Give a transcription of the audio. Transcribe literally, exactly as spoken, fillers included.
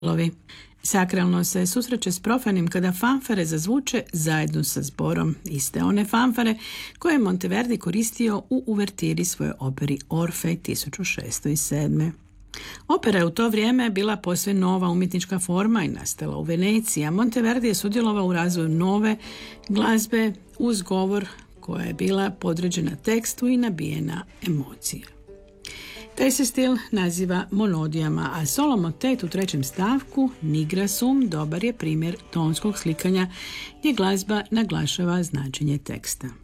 Lovi. Sakralno se susreće s profanim kada fanfare zazvuče zajedno sa zborom. Iste one fanfare koje je Monteverdi koristio u uvertiri svoje operi Orfej tisuću šesto sedam. Opera je u to vrijeme bila posve nova umjetnička forma i nastala u Veneciji, a Monteverdi je sudjelovao u razvoju nove glazbe uz govor koja je bila podređena tekstu i nabijena emocija. Taj se stil naziva monodijama, a solo motet u trećem stavku Nigra sum dobar je primjer tonskog slikanja gdje glazba naglašava značenje teksta.